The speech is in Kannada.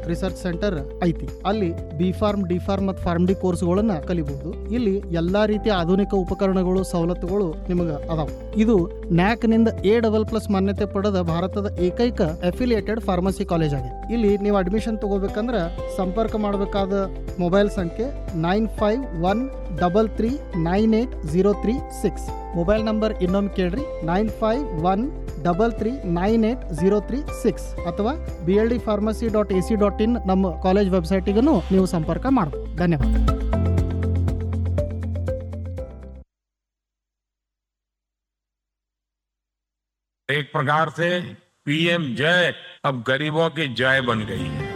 ರಿಸರ್ಚ್ ಸೆಂಟರ್ ಐತಿ. ಅಲ್ಲಿ ಬಿ ಫಾರ್ಮ್, ಡಿ ಫಾರ್ಮ್ ಮತ್ತು ಫಾರ್ಮ್ ಡಿ ಕೋರ್ಸ್ಗಳನ್ನ ಕಲಿಬಹುದು. ಇಲ್ಲಿ ಎಲ್ಲಾ ರೀತಿಯ ಆಧುನಿಕ ಉಪಕರಣಗಳು, ಸವಲತ್ತುಗಳು ನಿಮಗೆ ಅದಾವ. ಇದು ನ್ಯಾಕ್ ನಿಂದ A++ ಮಾನ್ಯತೆ ಪಡೆದ ಭಾರತದ ಏಕೈಕ ಅಫಿಲಿಯೇಟೆಡ್ ಫಾರ್ಮಸಿ ಕಾಲೇಜ್ ಆಗಿದೆ. ಇಲ್ಲಿ ನೀವು ಅಡ್ಮಿಷನ್ ತಗೋಬೇಕಂದ್ರೆ ಸಂಪರ್ಕ ಮಾಡಬೇಕಾದ ಮೊಬೈಲ್ ಸಂಖ್ಯೆ 9513398036. ಮೊಬೈಲ್ ನಂಬರ್ ಇನ್ನೊಮ್ಮೆ ಕೇಳ್ರಿ, 9513398036 ಅಥವಾ bldpharmacy.ac.in ನಮ್ಮ ಕಾಲೇಜ್ ವೆಬ್ಸೈಟಿಗೂ ನೀವು ಸಂಪರ್ಕ ಮಾಡಬಹುದು. ಧನ್ಯವಾದ. एक प्रकार से पीएम जय अब गरीबों की जय बन गई है.